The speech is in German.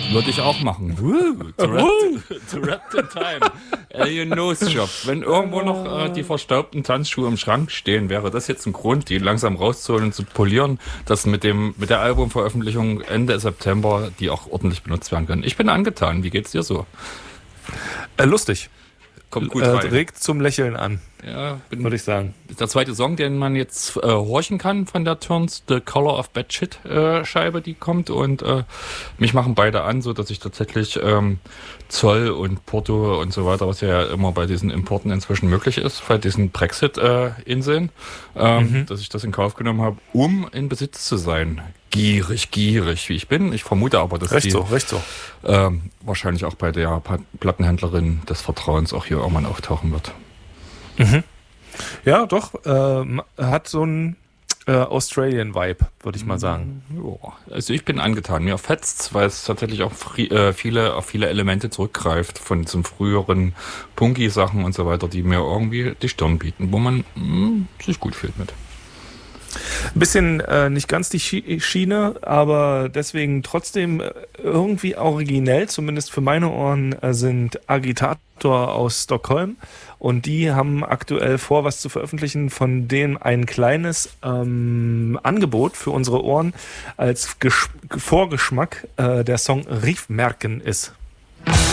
Würde ich auch machen. To Wrapped in Time. Alien Nose Job. Wenn irgendwo noch die verstaubten Tanzschuhe im Schrank stehen, wäre das jetzt ein Grund, die langsam rauszuholen und zu polieren, dass mit der Albumveröffentlichung Ende September die auch ordentlich benutzt werden können. Ich bin angetan. Wie geht's dir so? Lustig. Kommt gut rein. Regt zum Lächeln an, Ja, würde ich sagen. der zweite Song, den man jetzt horchen kann von der Turns, The Color of Bad Shit Scheibe, die kommt, und mich machen beide an, so dass ich tatsächlich Zoll und Porto und so weiter, was ja immer bei diesen Importen inzwischen möglich ist, bei diesen Brexit-Inseln, dass ich das in Kauf genommen habe, um in Besitz zu sein. Gierig, wie ich bin. Ich vermute aber, dass Recht so. wahrscheinlich auch bei der Plattenhändlerin des Vertrauens auch hier irgendwann auftauchen wird. Ja, doch. Hat so einen Australian-Vibe, würde ich mal sagen. Ja, also ich bin angetan. Mir fetzt's, weil es tatsächlich auch viele Elemente zurückgreift von zum früheren Punky-Sachen und so weiter, die mir irgendwie die Stirn bieten, wo man sich gut fühlt mit. Ein bisschen nicht ganz die Schiene, aber deswegen trotzdem irgendwie originell, zumindest für meine Ohren, sind Agitator aus Stockholm, und die haben aktuell vor, was zu veröffentlichen, von denen ein kleines Angebot für unsere Ohren als Vorgeschmack der Song Riefmerken ist.